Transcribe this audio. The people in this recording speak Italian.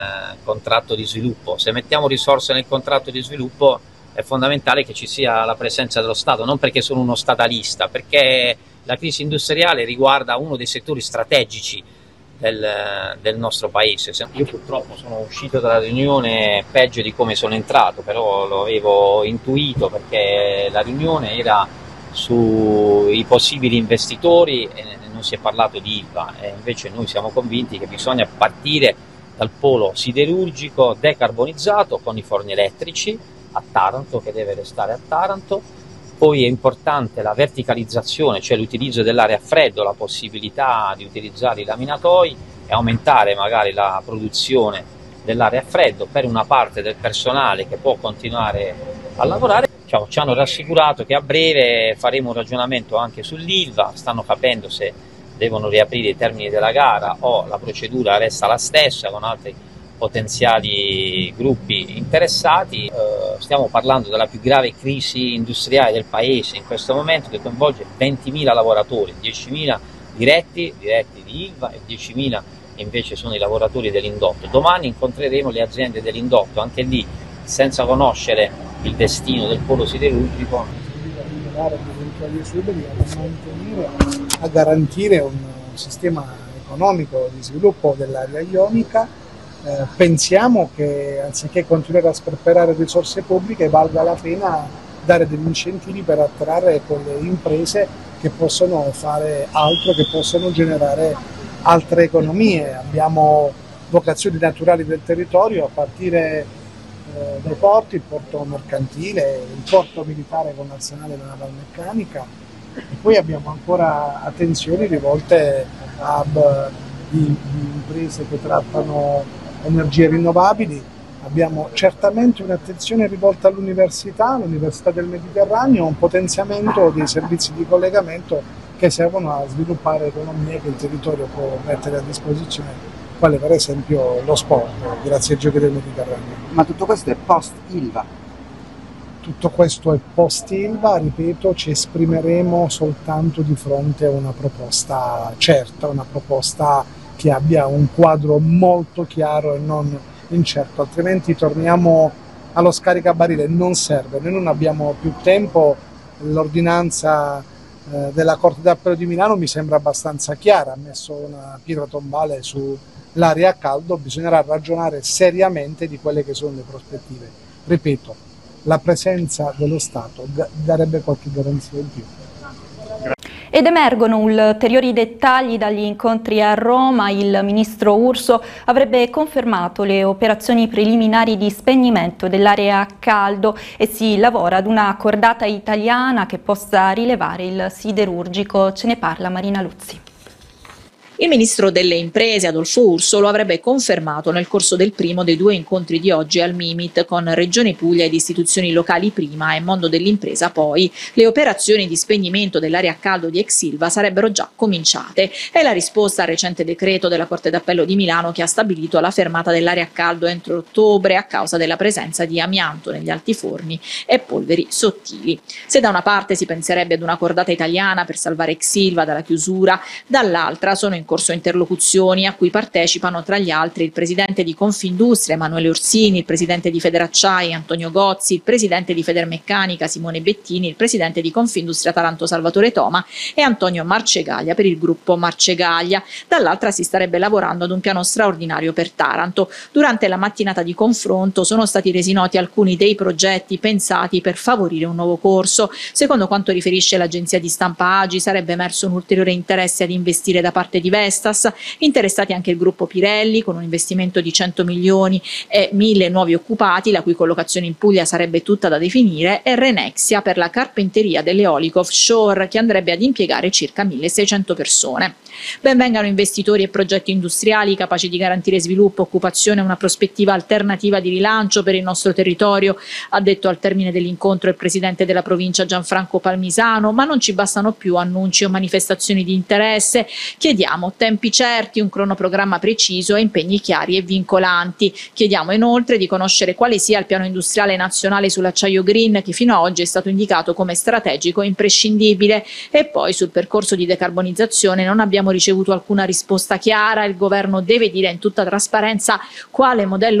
contratto di sviluppo. Se mettiamo risorse nel contratto di sviluppo è fondamentale che ci sia la presenza dello Stato, non perché sono uno statalista, perché la crisi industriale riguarda uno dei settori strategici del nostro paese. Io purtroppo sono uscito dalla riunione peggio di come sono entrato, però lo avevo intuito perché la riunione era sui possibili investitori e non si è parlato di ILVA, e invece noi siamo convinti che bisogna partire dal polo siderurgico decarbonizzato con i forni elettrici a Taranto, che deve restare a Taranto. Poi è importante la verticalizzazione, cioè l'utilizzo dell'area a freddo, la possibilità di utilizzare i laminatoi e aumentare magari la produzione dell'area a freddo per una parte del personale che può continuare a lavorare. Ci hanno rassicurato che a breve faremo un ragionamento anche sull'ILVA, stanno capendo se devono riaprire i termini della gara o la procedura resta la stessa con altri potenziali gruppi interessati. Stiamo parlando della più grave crisi industriale del paese in questo momento, che coinvolge 20.000 lavoratori, 10.000 diretti di ILVA e 10.000 invece sono i lavoratori dell'indotto. Domani incontreremo le aziende dell'indotto, anche lì senza conoscere il destino del polo siderurgico. A garantire un sistema economico di sviluppo dell'area ionica. Pensiamo che anziché continuare a sperperare risorse pubbliche valga la pena dare degli incentivi per attrarre quelle imprese che possono fare altro, che possono generare altre economie. Abbiamo vocazioni naturali del territorio a partire dai porti, il porto mercantile, il porto militare con l'arsenale della navalmeccanica, e poi abbiamo ancora attenzioni rivolte a hub di imprese che trattano energie rinnovabili. Abbiamo certamente un'attenzione rivolta all'università del Mediterraneo, un potenziamento dei servizi di collegamento che servono a sviluppare economie che il territorio può mettere a disposizione, quale per esempio lo sport, grazie ai Giochi del Mediterraneo. Ma tutto questo è post-ILVA? Tutto questo è post-ILVA, ripeto, ci esprimeremo soltanto di fronte a una proposta certa, una proposta che abbia un quadro molto chiaro e non incerto, altrimenti torniamo allo scaricabarile. Non serve, noi non abbiamo più tempo. L'ordinanza della Corte d'Appello di Milano mi sembra abbastanza chiara, ha messo una pietra tombale sull'area a caldo, bisognerà ragionare seriamente di quelle che sono le prospettive. Ripeto, la presenza dello Stato darebbe qualche garanzia in più. Ed emergono ulteriori dettagli dagli incontri a Roma. Il ministro Urso avrebbe confermato le operazioni preliminari di spegnimento dell'area a caldo e si lavora ad una cordata italiana che possa rilevare il siderurgico. Ce ne parla Marina Luzzi. Il ministro delle imprese Adolfo Urso lo avrebbe confermato nel corso del primo dei due incontri di oggi al Mimit con Regione Puglia ed istituzioni locali prima e mondo dell'impresa poi. Le operazioni di spegnimento dell'area a caldo di ex ILVA sarebbero già cominciate. È la risposta al recente decreto della Corte d'Appello di Milano che ha stabilito la fermata dell'area a caldo entro ottobre a causa della presenza di amianto negli altiforni e polveri sottili. Se da una parte si penserebbe ad una cordata italiana per salvare ex ILVA dalla chiusura, dall'altra sono in corso interlocuzioni a cui partecipano tra gli altri il presidente di Confindustria Emanuele Orsini, il presidente di Federacciai Antonio Gozzi, il presidente di Federmeccanica Simone Bettini, il presidente di Confindustria Taranto Salvatore Toma e Antonio Marcegaglia per il gruppo Marcegaglia. Dall'altra si starebbe lavorando ad un piano straordinario per Taranto. Durante la mattinata di confronto sono stati resi noti alcuni dei progetti pensati per favorire un nuovo corso. Secondo quanto riferisce l'agenzia di stampa Agi, sarebbe emerso un ulteriore interesse ad investire da parte di Vestas, interessati anche il gruppo Pirelli con un investimento di 100 milioni e 1.000 nuovi occupati, la cui collocazione in Puglia sarebbe tutta da definire, e Renexia per la carpenteria dell'eolico offshore che andrebbe ad impiegare circa 1.600 persone. Ben vengano investitori e progetti industriali capaci di garantire sviluppo, occupazione e una prospettiva alternativa di rilancio per il nostro territorio, ha detto al termine dell'incontro il presidente della provincia Gianfranco Palmisano, ma non ci bastano più annunci o manifestazioni di interesse. Chiediamo Chiediamo tempi certi, un cronoprogramma preciso e impegni chiari e vincolanti. Chiediamo inoltre di conoscere quale sia il piano industriale nazionale sull'acciaio green che fino ad oggi è stato indicato come strategico e imprescindibile. E poi sul percorso di decarbonizzazione non abbiamo ricevuto alcuna risposta chiara. Il governo deve dire in tutta trasparenza quale modello